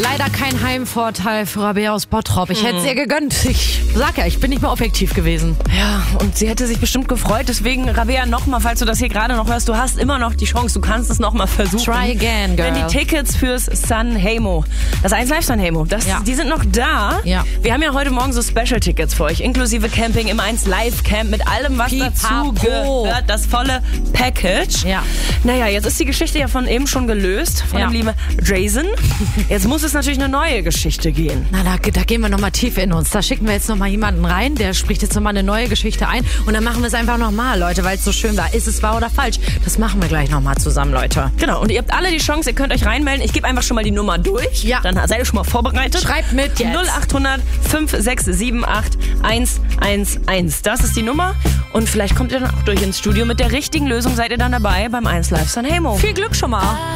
Leider kein Heimvorteil für Rabea aus Bottrop. Ich hätte es ihr gegönnt. Ich sag ja, ich bin nicht mehr objektiv gewesen. Ja, und sie hätte sich bestimmt gefreut. Deswegen, Rabea, nochmal, falls du das hier gerade noch hörst, du hast immer noch die Chance. Du kannst es nochmal versuchen. Try again, girl. Denn die Tickets fürs Sanremo, das 1 Live Sanremo, die sind noch da. Ja. Wir haben ja heute Morgen so Special-Tickets für euch, inklusive Camping im 1 Live Camp mit allem, was dazu gehört. Das volle Package. Ja. Naja, jetzt ist die Geschichte ja von eben schon gelöst, von dem lieben Jason. Jetzt muss es natürlich eine neue Geschichte gehen. Na, da gehen wir nochmal tief in uns. Da schicken wir jetzt nochmal jemanden rein, der spricht jetzt nochmal eine neue Geschichte ein. Und dann machen wir es einfach nochmal, Leute, weil es so schön war. Ist es wahr oder falsch? Das machen wir gleich nochmal zusammen, Leute. Genau, und ihr habt alle die Chance, ihr könnt euch reinmelden. Ich gebe einfach schon mal die Nummer durch. Ja. Dann seid ihr schon mal vorbereitet. Schreibt mit jetzt. 0800 5678 111. Das ist die Nummer. Und vielleicht kommt ihr dann auch durch ins Studio. Mit der richtigen Lösung seid ihr dann dabei beim 1 Live Sanremo. Viel Glück schon mal.